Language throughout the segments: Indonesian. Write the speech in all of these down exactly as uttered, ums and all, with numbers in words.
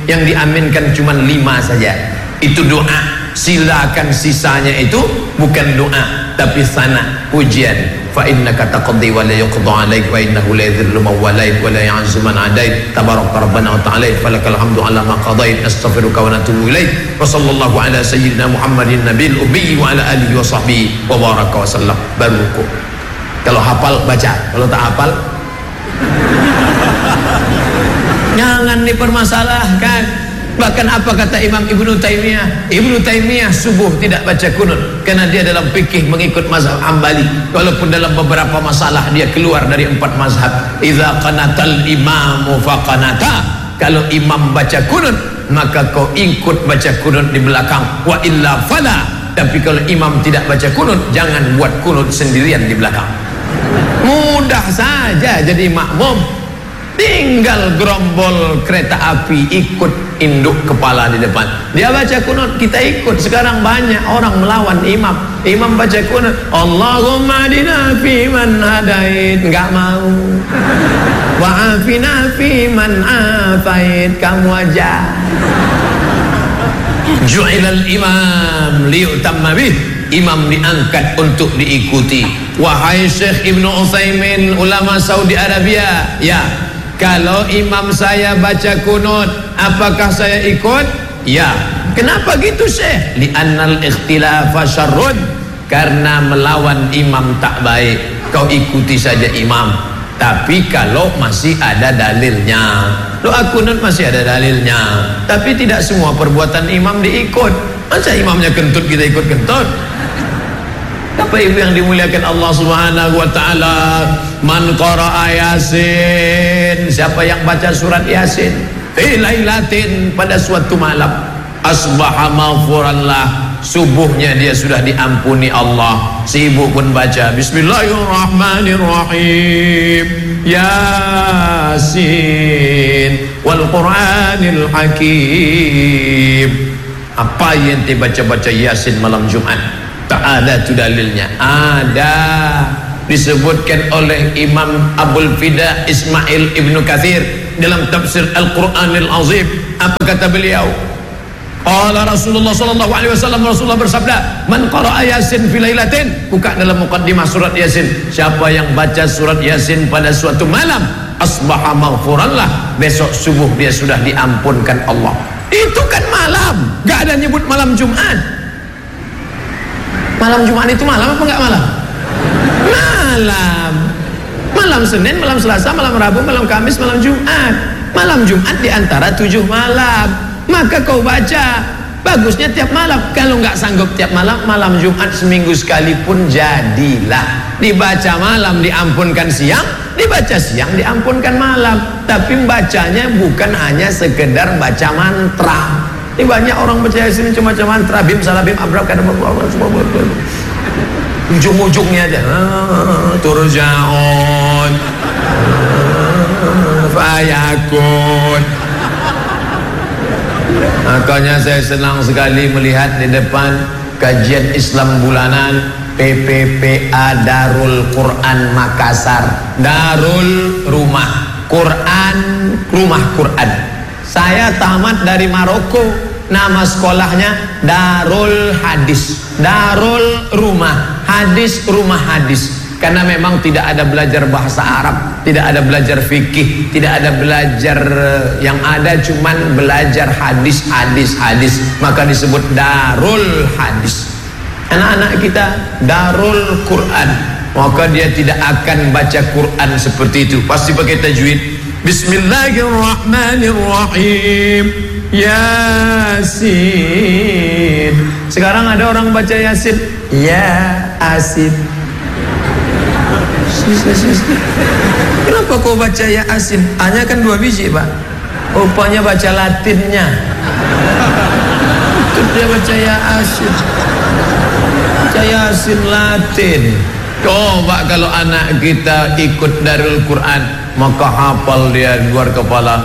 yang diaminkan cuma lima saja. Itu doa. Silakan sisanya itu bukan doa tapi sana, pujian. Fa innaka taqdi wa la yuqda 'alaik wa innahu la yadhillu man walait wa la ya'izzu man 'adait tabaraka rabbana wa ta'ala falakal hamdu 'ala ma qadait astaghfiruka wa natubu ilaik wa sallallahu ala sayyidina Muhammadin nabiyil ummi wa ala alihi wa sahbihi wa baraka wa sallam. Baru kalau hafal baca, kalau tak hafal jangan dipermasalahkan. Bahkan apa kata Imam Ibnu Taimiyah? Ibnu Taimiyah subuh tidak baca kunut karena dia dalam fikih mengikut mazhab Hambali, walaupun dalam beberapa masalah dia keluar dari empat mazhab. Idza qanatal imamu faqanata, kalau imam baca kunut maka kau ikut baca kunut di belakang. Wa illa fala, tapi kalau imam tidak baca kunut jangan buat kunut sendirian di belakang. Mudah saja jadi makmum, tinggal gerombol kereta api ikut induk kepala di depan, dia baca kunut kita ikut. Sekarang banyak orang melawan imam, imam baca kunut Allahumma adina fi man hadait, enggak mau. Wa afina fi man afait, kamu aja. Ju'ilal imam liyutamma bih, imam diangkat untuk diikuti. Wahai Syekh Ibnu Utsaimin, ulama Saudi Arabia, ya, kalau imam saya baca kunut, apakah saya ikut? Ya. Kenapa gitu Syekh? Li'annal ikhtilafa syarrun, karena melawan imam tak baik. Kau ikuti saja imam, tapi kalau masih ada dalilnya. Doa kunut masih ada dalilnya, tapi tidak semua perbuatan imam diikut. Masa imamnya kentut kita ikut kentut? Bapak Ibu yang dimuliakan Allah Subhanahu wa taala, man qara'a Yasin, siapa yang baca surat Yasin fi lailatin, pada suatu malam, asbaha maghfuran lah, subuhnya dia sudah diampuni Allah. Sibuk pun baca bismillahirrahmanirrahim, Yasin wal Qur'anil Hakim. Apa yang dibaca-baca Yasin malam Jumat? Tak ada tu dalilnya. Ada, disebutkan oleh Imam Abul Fida Ismail Ibnu Katsir dalam tafsir Al-Qur'anil Azim. Apa kata beliau? Qala Rasulullah sallallahu alaihi wasallam, Rasulullah bersabda, man qara'a Yasin fi lailatin, buka dalam muqaddimah surat Yasin, siapa yang baca surat Yasin pada suatu malam, asbaha maghfuran lah, besok subuh dia sudah diampunkan Allah. Itu kan malam, enggak ada nyebut malam Jumat. Malam Jumat itu malam apa enggak malam? Malam. Malam Senin, malam Selasa, malam Rabu, malam Kamis, malam Jumat. Malam Jumat di antara tujuh malam. Maka kau baca, bagusnya tiap malam. Kalau enggak sanggup tiap malam, malam Jumat seminggu sekali pun jadilah. Dibaca malam diampunkan siang, dibaca siang diampunkan malam. Tapi bacanya bukan hanya sekedar baca mantra. Ini banyak orang baca Yasin cuma baca mantra, bim salah bim abrakadabra, ujung-ujungnya aja turjaun fayakun. Makanya saya senang sekali melihat di depan kajian Islam bulanan P P P A Darul Quran Makassar. Darul rumah Quran, rumah Quran. Saya tamat dari Maroko, nama sekolahnya Darul Hadis, Darul Rumah Hadis, Rumah Hadis. Karena memang tidak ada belajar bahasa Arab, tidak ada belajar fikih, tidak ada belajar, yang ada cuman belajar hadis, hadis, hadis. Maka disebut Darul Hadis. Anak-anak kita Darul Quran, maka dia tidak akan baca Quran seperti itu, pasti pakai tajwid. Bismillahirrahmanirrahim, Yasin. Sekarang ada orang baca Yasin, ya asin. Kenapa kau baca ya asin? Hanya kan dua biji pak. Rupanya baca Latinnya. Itu dia baca ya asin. Baca Yasin Latin. Coba kalau anak kita ikut Darul Quran, maka hafal dia luar kepala.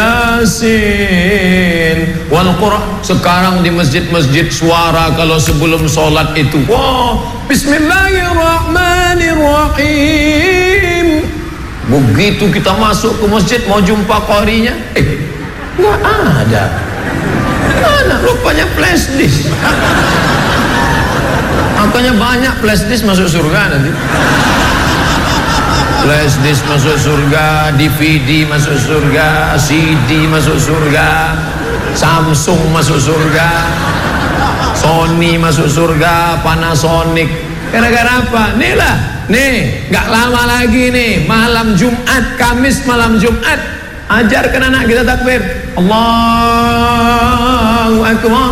Yasin wal Quran. Sekarang di masjid-masjid suara kalau sebelum sholat itu, wah, Bismillahirrahmanirrahim. Begitu kita masuk ke masjid mau jumpa qarinya, eh Nggak ada. Anak rupanya flash disk. Makanya banyak flash disk masuk surga nanti. Flash disk masuk surga, D V D masuk surga, C D masuk surga, Samsung masuk surga, Sony masuk surga, Panasonic. Gara-gara apa? Nih lah, nih, gak lama lagi nih, malam Jumat, Kamis malam Jumat, ajarkan anak kita takbir. Allahu Akbar,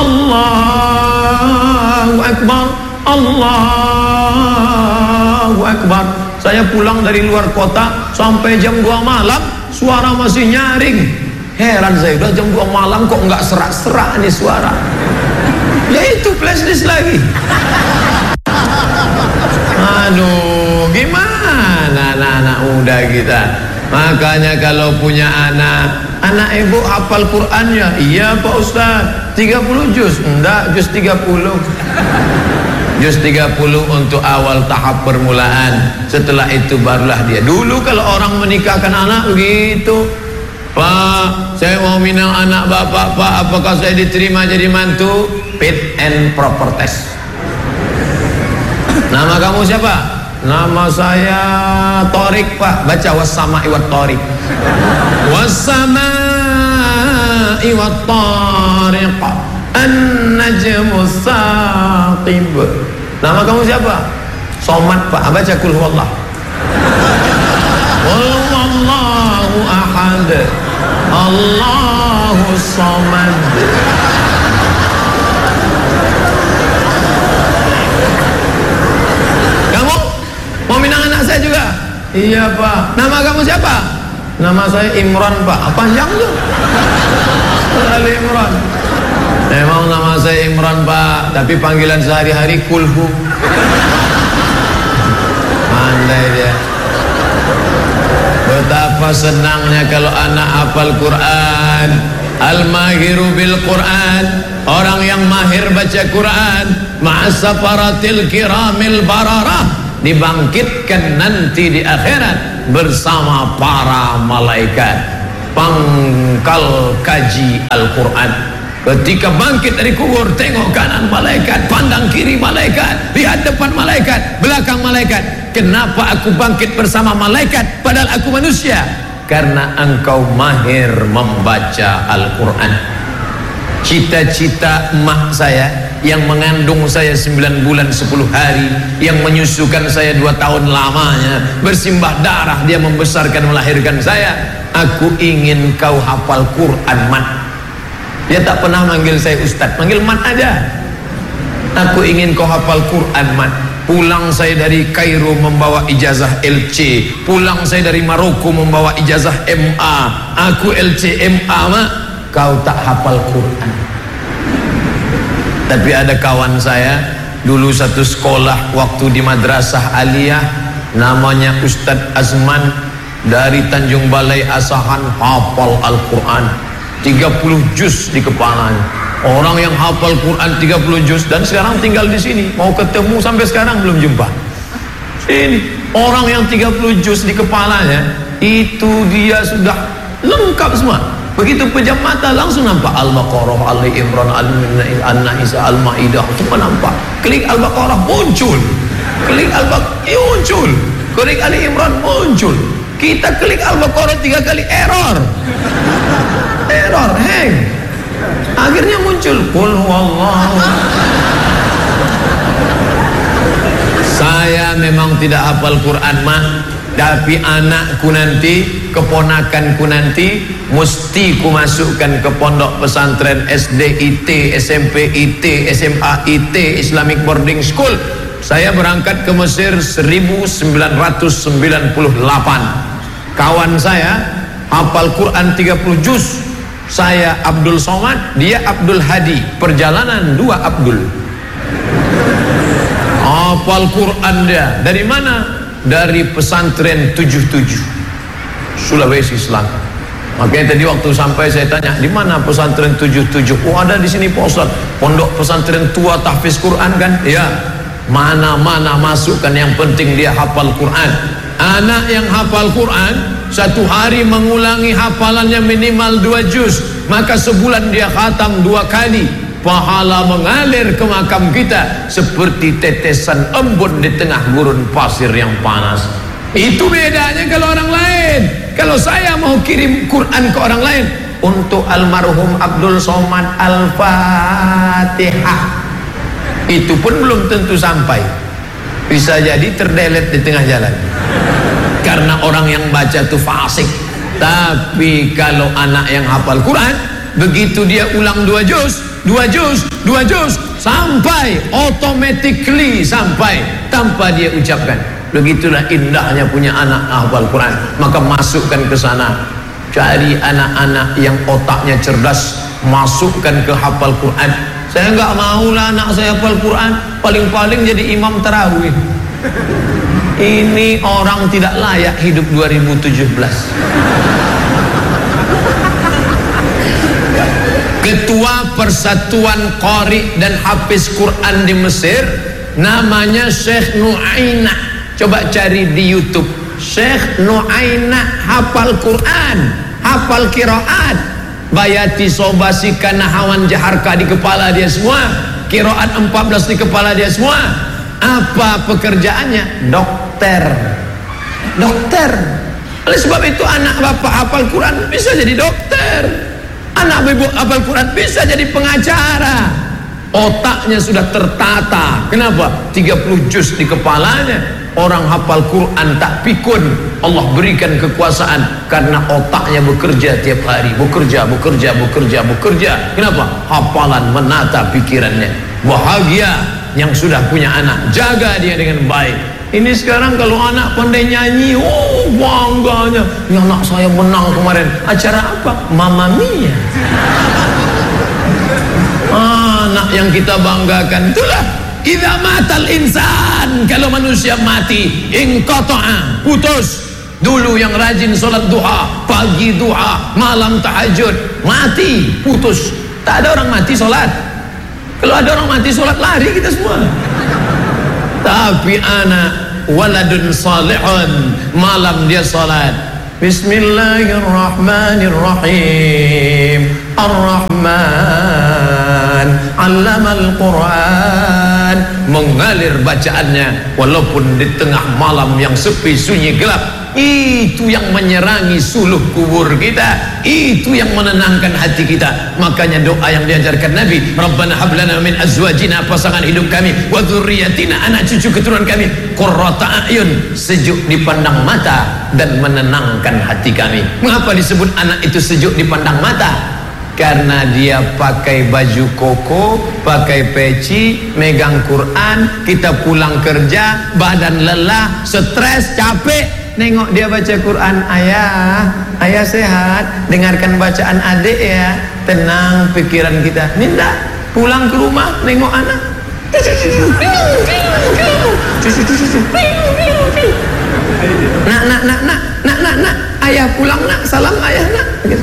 Allahu Akbar, Allahu Akbar. Saya pulang dari luar kota sampai jam dua malam, suara masih nyaring. Heran saya, udah jam dua malam kok nggak serak-serak nih suara. Ya itu flash disk lagi. Aduh, gimana anak-anak muda kita? Makanya kalau punya anak, anak ibu hafal Qur'annya? Iya Pak Ustaz, tiga puluh juz? Enggak, juz tiga puluh. Juz tiga puluh untuk awal tahap permulaan. Setelah itu barulah dia. Dulu kalau orang menikahkan anak begitu, Pak, saya mau minang anak bapak, Pak, apakah saya diterima jadi mantu? Fit and proper test. Nama kamu siapa? Nama saya Torik, Pak. Baca wassama'i wat Torik. Wassama'i wat Tariq, an-najmu saqib. Nama kamu siapa? Somad, Pak. Baca kul huwallah. Qul huwallahu ahad, Allahu samad. Kamu mau minang anak saya juga? Iya Pak. Nama kamu siapa? Nama saya Imran, Pak. Panjang tuh. Ali Imran. Memang nama saya Imran, Pak, tapi panggilan sehari-hari Kulhu. Pandai dia. Betapa senangnya kalau anak hafal Quran. Al-mahiru bil Quran, orang yang mahir baca Quran, ma'asafaratil kiramil bararah, dibangkitkan nanti di akhirat bersama para malaikat pangkal kaji Al-Quran. Ketika bangkit dari kubur, tengok kanan malaikat, pandang kiri malaikat, lihat depan malaikat, belakang malaikat. Kenapa aku bangkit bersama malaikat padahal aku manusia? Karena engkau mahir membaca Al-Quran. Cita-cita emak saya yang mengandung saya sembilan bulan sepuluh hari, yang menyusukan saya dua tahun lamanya, bersimbah darah dia membesarkan melahirkan saya. Aku ingin kau hafal Quran, Mat. Dia tak pernah manggil saya Ustadz, manggil Mat aja. Aku ingin kau hafal Quran, Mat. Pulang saya dari Kairo membawa ijazah L C, pulang saya dari Maroko membawa ijazah M A. Aku L C M A, Mak. Kau tak hafal Quran. Tapi ada kawan saya dulu satu sekolah waktu di Madrasah Aliyah, namanya Ustadz Azman, dari Tanjung Balai Asahan, hafal Al-Quran tiga puluh juz di kepalanya. Orang yang hafal Quran tiga puluh juz dan sekarang tinggal di sini, mau ketemu sampai sekarang belum jumpa. Ini orang yang tiga puluh juz di kepalanya, itu dia sudah lengkap semua. Begitu pejam mata langsung nampak Al-Baqarah, Ali Imran, An-Nisa, Al-Maidah, semua nampak. Klik Al-Baqarah muncul, klik Al-Baqarah muncul, klik Ali Imran muncul. Kita klik Al-Baqarah tiga kali error, error, hang. Akhirnya muncul Qul huwallahu. Saya memang tidak hafal Quran, Mak, tapi anakku nanti, keponakanku nanti, mesti ku masukkan ke pondok pesantren S D I T, S M P I T, S M A I T, Islamic Boarding School. Saya berangkat ke Mesir seribu sembilan ratus sembilan puluh delapan. Kawan saya hafal Quran tiga puluh juz. Saya Abdul Somad, dia Abdul Hadi. Perjalanan dua Abdul. Hafal Quran dia. Dari mana? Dari pesantren tujuh tujuh Sulawesi Selatan. Makanya tadi waktu sampai saya tanya, di mana pesantren tujuh tujuh? Oh, ada di sini Pak Ustaz. Pondok pesantren tua tahfiz Quran kan? Ya. Mana-mana masukkan, yang penting dia hafal Quran. Anak yang hafal Quran satu hari mengulangi hafalannya minimal dua juz, maka sebulan dia khatam dua kali. Pahala mengalir ke makam kita seperti tetesan embun di tengah gurun pasir yang panas. Itu bedanya kalau orang lain. Kalau saya mau kirim Quran ke orang lain, untuk almarhum Abdul Somad Al-Fatihah, itu pun belum tentu sampai. Bisa jadi terdelet di tengah jalan karena orang yang baca itu fasik. Tapi kalau anak yang hafal Quran, begitu dia ulang dua juz, dua juz, dua juz, sampai automatically sampai tanpa dia ucapkan. Begitulah indahnya punya anak hafal Quran. Maka masukkan ke sana, cari anak-anak yang otaknya cerdas, masukkan ke hafal Quran. Saya nggak mau lah anak saya hafal Quran, paling-paling jadi imam tarawih. Ini orang tidak layak hidup dua ribu tujuh belas. Ketua Persatuan Qari dan Hafiz Quran di Mesir namanya Syekh Nu'aina. Coba cari di YouTube, Syekh Nu'aina hafal Quran, hafal qiraat, bayati sobasi kanahawan jaharka di kepala dia semua, qiraat empat belas di kepala dia semua. Apa pekerjaannya? Dokter. Dokter. Oleh sebab itu anak bapak hafal Quran bisa jadi dokter, anak ibu hafal Quran bisa jadi pengacara. Otaknya sudah tertata. Kenapa? tiga puluh juz di kepalanya. Orang hafal Quran tak pikun, Allah berikan kekuasaan karena otaknya bekerja tiap hari, bekerja, bekerja, bekerja, bekerja. Kenapa? Hafalan menata pikirannya. Bahagia yang sudah punya anak, jaga dia dengan baik. Ini sekarang kalau anak pandai nyanyi, oh bangganya, ya anak saya menang kemarin. Acara apa? Mamma Mia. Anak yang kita banggakan. Itulah idza matal insan, kalau manusia mati, inqata'a, putus. Dulu yang rajin sholat duha, pagi duha, malam tahajud, mati, putus. Tak ada orang mati sholat. Kalau ada orang mati sholat, lari kita semua. Tapi anak waladun salihun, malam dia sholat. Bismillahirrahmanirrahim. Ar-Rahman 'allamal Quran. Mengalir bacaannya walaupun di tengah malam yang sepi sunyi gelap. Itu yang menyerangi suluh kubur kita, itu yang menenangkan hati kita. Makanya doa yang diajarkan Nabi, Rabbana hablana min azwajina, pasangan hidup kami, wa dzurriyyatina, anak cucu keturunan kami, qurrata a'yun, sejuk dipandang mata dan menenangkan hati kami. Mengapa disebut anak itu sejuk dipandang mata? Karena dia pakai baju koko, pakai peci, megang Quran. Kita pulang kerja, badan lelah, stres, capek, nengok dia baca Quran. Ayah, ayah sehat, dengarkan bacaan adik ya, tenang pikiran kita. Ninda, pulang ke rumah, nengok anak. Nak, nak, nak, nak, nak, nak, nak, ayah pulang nak, salam ayah nak.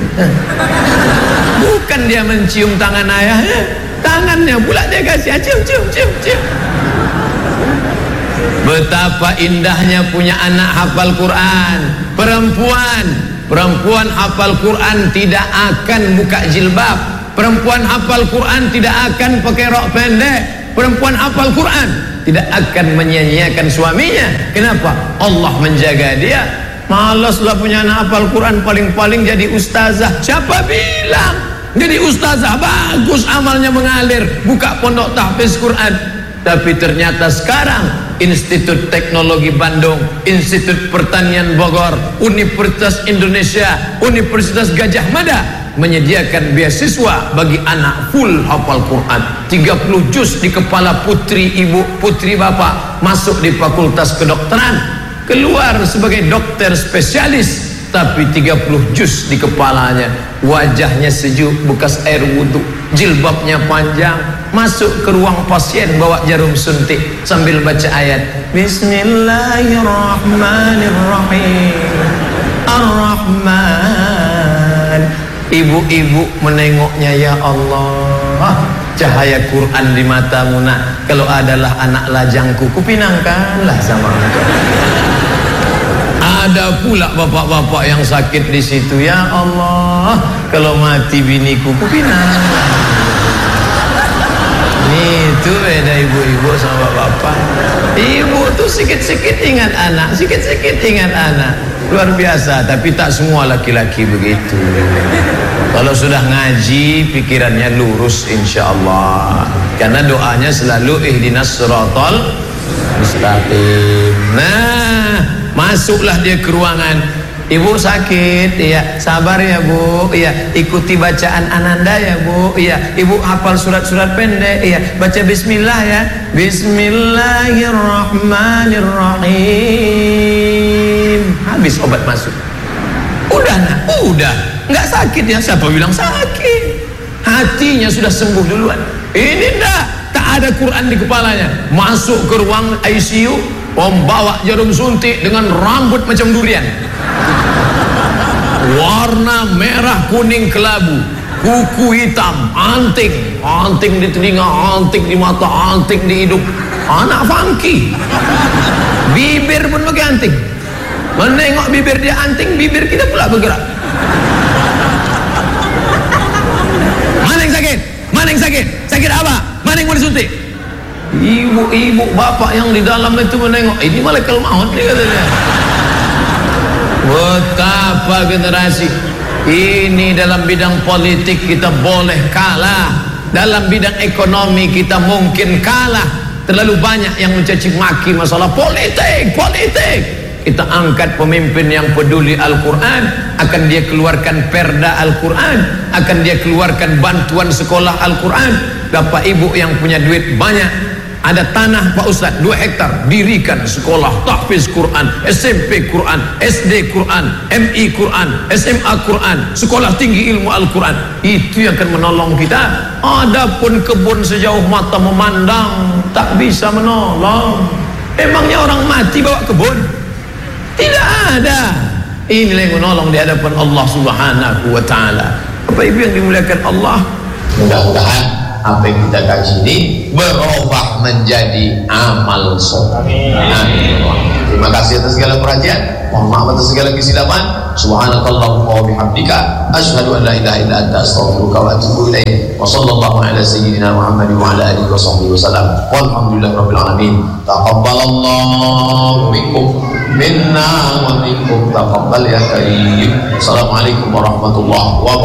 Bukan dia mencium tangan ayahnya, tangannya pula dia kasih cium, cium, cium, cium. Betapa indahnya punya anak hafal Quran. Perempuan, perempuan hafal Quran tidak akan buka jilbab. Perempuan hafal Quran tidak akan pakai rok pendek. Perempuan hafal Quran tidak akan menyia-nyiakan suaminya. Kenapa? Allah menjaga dia. Malaslah punya anak hafal Quran, paling-paling jadi ustazah. Siapa bilang jadi ustazah bagus amalnya mengalir, buka pondok tahfiz Quran? Tapi ternyata sekarang Institut Teknologi Bandung, Institut Pertanian Bogor, Universitas Indonesia, Universitas Gajah Mada menyediakan beasiswa bagi anak full hafal Quran, tiga puluh juz di kepala putri ibu, putri bapak, masuk di fakultas kedokteran, keluar sebagai dokter spesialis, tapi tiga puluh juz di kepalanya. Wajahnya sejuk bekas air wudhu, jilbabnya panjang, masuk ke ruang pasien bawa jarum suntik sambil baca ayat Bismillahirrahmanirrahim Ar-Rahman. Ibu-ibu menengoknya, ya Allah, cahaya Quran di matamu nak. Kalau adalah anak lajangku, kupinangkanlah sama engkau. Ada pula bapak-bapak yang sakit di situ. Ya Allah, kalau mati biniku ku pinang. Itu beda ibu-ibu sama bapak. Ibu tuh sikit-sikit ingat anak, sikit-sikit ingat anak. Luar biasa, tapi tak semua laki-laki begitu. Kalau sudah ngaji, pikirannya lurus insyaallah. Karena doanya selalu ihdinas siratal mustaqim. Nah, masuklah dia ke ruangan. Ibu sakit, iya, sabar ya Bu, iya, ikuti bacaan Ananda ya Bu, iya, Ibu hafal surat-surat pendek, iya, baca bismillah ya, bismillahirrahmanirrahim. Habis obat masuk. Udah nak, udah, nggak sakit ya, siapa bilang sakit? Hatinya sudah sembuh duluan. Ini enggak, tak ada Quran di kepalanya. Masuk ke ruang I C U, membawa jarum suntik dengan rambut macam durian. Warna merah kuning kelabu, kuku hitam, anting, anting di telinga, anting di mata, anting di hidung. Anak funky. Bibir pun pakai anting. Menengok bibir dia anting, bibir kita pula bergerak. Mana yang sakit? Mana yang sakit? Sakit apa? Mana yang mau disuntik? Ibu-ibu bapak yang di dalam itu menengok, ini malaikat maut nih katanya. Betapa generasi ini dalam bidang politik kita boleh kalah, dalam bidang ekonomi kita mungkin kalah. Terlalu banyak yang mencaci maki masalah politik, politik. Kita angkat pemimpin yang peduli Al-Quran, akan dia keluarkan perda Al-Quran, akan dia keluarkan bantuan sekolah Al-Quran. Bapak ibu yang punya duit banyak, ada tanah Pak Ustadz dua hektar, dirikan sekolah tahfiz Quran, S M P Quran, S D Quran, M I Quran, S M A Quran, sekolah tinggi ilmu Al-Quran. Itu yang akan menolong kita. Adapun kebun sejauh mata memandang tak bisa menolong. Emangnya orang mati bawa kebun? Tidak ada. Inilah yang menolong di hadapan Allah Subhanahu wa taala. Bapak Ibu yang dimuliakan Allah, mudah-mudahan apa yang kita kaji ini berubah menjadi amal soleh. Amin. Terima kasih atas segala perhatian. Mohon maaf atas segala kesilapan. Subhanakallahumma wa bihamdika asyhadu an la ilaha illa anta astaghfiruka wa atubu ilaik. Wa sallallahu ala sayyidina Muhammad wa ala alihi wa sahbihi wasallam. Walhamdulillahirabbil alamin. Taqabbalallahu minkum minna wa minkum taqabbal ya karim. Assalamualaikum warahmatullahi wabarakatuh.